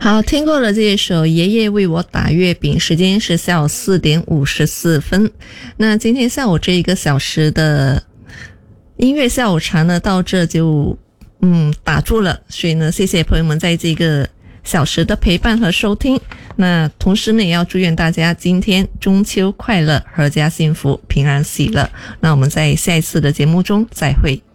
好，听过了这一首爷爷为我打月饼，时间是下午4点54分。那今天下午这一个小时的音乐下午茶呢，到这就打住了，所以呢，谢谢朋友们在这个小时的陪伴和收听。那同时呢，也要祝愿大家今天中秋快乐，阖家幸福，平安喜乐。那我们在下一次的节目中再会。